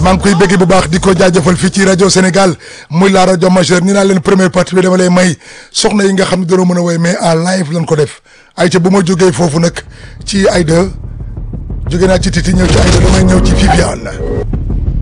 maa ngi koy bëgg bu baax di ko jaajëfal fii ci rajo Sénégal muy la rajo majeure ni naa leen première partie bi dama lay may soxna yi nga xam ne dañoo mën a woy mais en live lañ ko def ayca bu ma jógee foofu nag ci Aïda jóge naa ci Titi ñëw ci Aïda damay ñëw ci Viviane